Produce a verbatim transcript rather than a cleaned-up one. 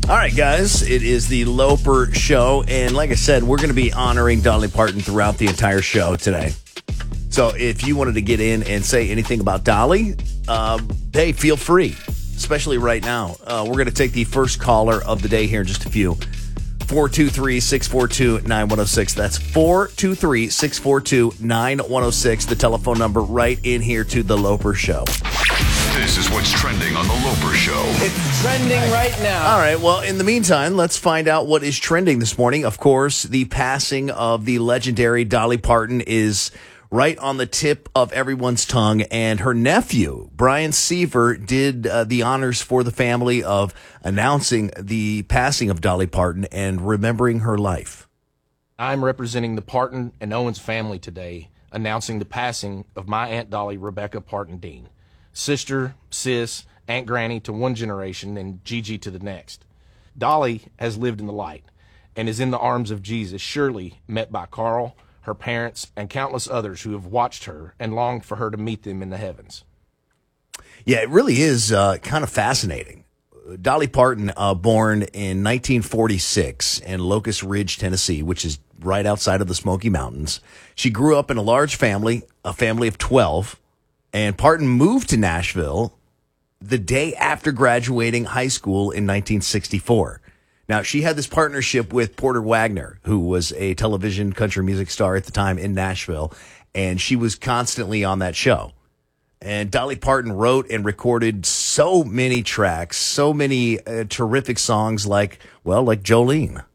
All right, guys, it is the Loper Show, and like I said, we're going to be honoring Dolly Parton throughout the entire show today. So if you wanted to get in and say anything about Dolly, um, hey, feel free, especially right now. Uh, we're going to take the first caller of the day here in just a few. four two three, six four two, nine one zero six. That's four two three, six four two, nine one zero six, the telephone number right in here to the Loper Show. This is what's trending on the Loper Show. It's trending right now. All right, well, in the meantime, let's find out what is trending this morning. Of course, the passing of the legendary Dolly Parton is right on the tip of everyone's tongue, and her nephew, Brian Seaver, did uh, the honors for the family of announcing the passing of Dolly Parton and remembering her life. I'm representing the Parton and Owens family today, announcing the passing of my Aunt Dolly, Rebecca Parton Dean. Sister, sis, Aunt Granny to one generation, and Gigi to the next. Dolly has lived in the light and is in the arms of Jesus, surely met by Carl, her parents, and countless others who have watched her and longed for her to meet them in the heavens. Yeah, it really is uh, kind of fascinating. Dolly Parton, uh, born in nineteen forty-six in Locust Ridge, Tennessee, which is right outside of the Smoky Mountains. She grew up in a large family, a family of twelve, and Parton moved to Nashville the day after graduating high school in nineteen sixty-four. Now, she had this partnership with Porter Wagner, who was a television country music star at the time in Nashville, and she was constantly on that show. And Dolly Parton wrote and recorded so many tracks, so many uh, terrific songs like, well, like Jolene.